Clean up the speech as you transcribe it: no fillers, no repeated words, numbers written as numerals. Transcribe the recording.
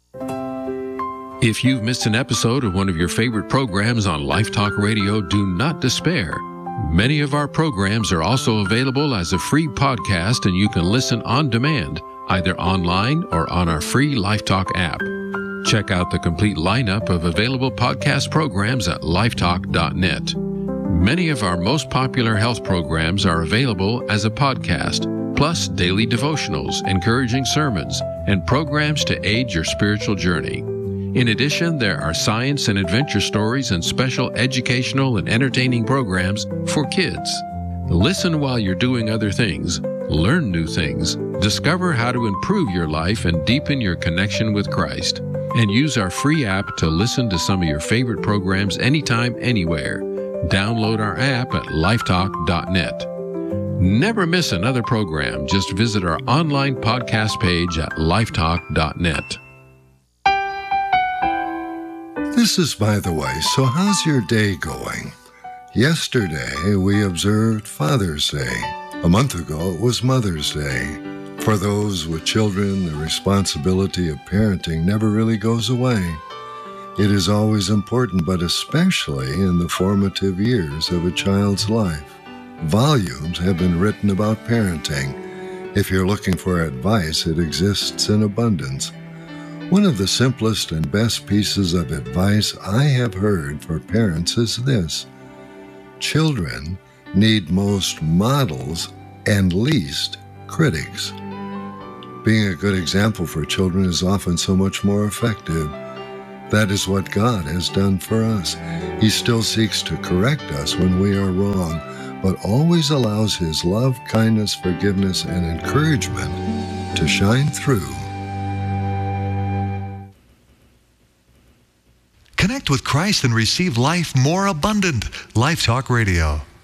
If you've missed an episode of one of your favorite programs on Life Talk Radio, do not despair. Many of our programs are also available as a free podcast, and you can listen on demand, either online or on our free Life Talk app. Check out the complete lineup of available podcast programs at lifetalk.net. Many of our most popular health programs are available as a podcast, plus daily devotionals, encouraging sermons, and programs to aid your spiritual journey. In addition, there are science and adventure stories and special educational and entertaining programs for kids. Listen while you're doing other things, learn new things, discover how to improve your life and deepen your connection with Christ, and use our free app to listen to some of your favorite programs anytime, anywhere. Download our app at lifetalk.net. Never miss another program. Just visit our online podcast page at lifetalk.net. This is By the Way. So how's your day going? Yesterday, we observed Father's Day. A month ago, it was Mother's Day. For those with children, the responsibility of parenting never really goes away. It is always important, but especially in the formative years of a child's life. Volumes have been written about parenting. If you're looking for advice, it exists in abundance. One of the simplest and best pieces of advice I have heard for parents is this: children need most models and least critics. Being a good example for children is often so much more effective. That is what God has done for us. He still seeks to correct us when we are wrong, but always allows His love, kindness, forgiveness, and encouragement to shine through. Connect with Christ and receive life more abundant. Life Talk Radio.